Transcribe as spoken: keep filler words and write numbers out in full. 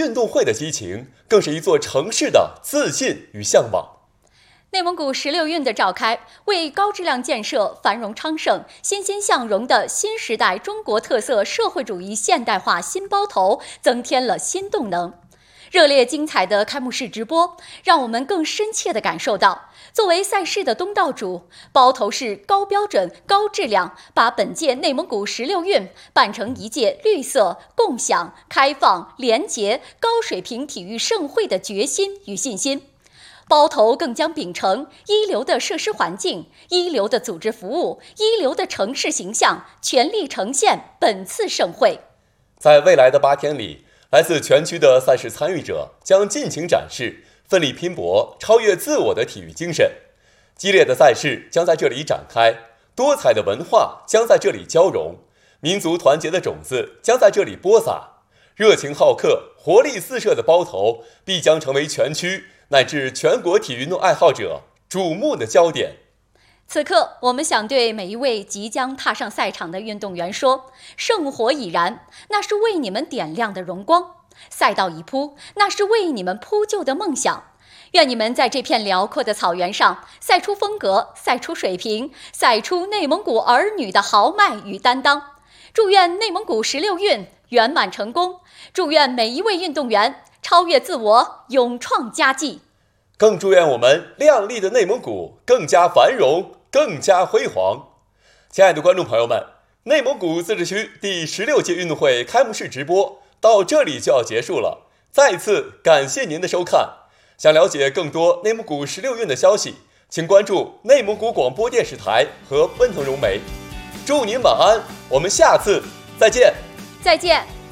运动会的激情，更是一座城市的自信与向往。 内蒙古十六运的召开，为高质量建设、繁荣昌盛、欣欣向荣的新时代中国特色社会主义现代化新包头增添了新动能。热烈精彩的开幕式直播，让我们更深切地感受到，作为赛事的东道主，包头市高标准、高质量，把本届内蒙古十六运办成一届绿色、共享、开放、廉洁、高水平体育盛会的决心与信心。包头更将秉承一流的设施环境、一流的组织服务、一流的城市形象，全力呈现本次盛会。 在未来的八天里，来自全区的赛事参与者将尽情展示奋力拼搏、超越自我的体育精神。激烈的赛事将在这里展开，多彩的文化将在这里交融，民族团结的种子将在这里播撒。热情好客、活力四射的包头必将成为全区乃至全国体育运动爱好者瞩目的焦点。 此刻，我们想对每一位即将踏上赛场的运动员说：圣火已燃，那是为你们点亮的荣光；赛道已铺，那是为你们铺就的梦想。愿你们在这片辽阔的草原上赛出风格，赛出水平，赛出内蒙古儿女的豪迈与担当。祝愿内蒙古十六运圆满成功，祝愿每一位运动员超越自我，勇创佳绩。 更祝愿我们亮丽的内蒙古更加繁荣，更加辉煌。亲爱的观众朋友们，内蒙古自治区第十六届运动会开幕式直播到这里就要结束了，再次感谢您的收看。想了解更多内蒙古十六运的消息，请关注内蒙古广播电视台和奔腾融媒。祝您晚安，我们下次再见。 再见。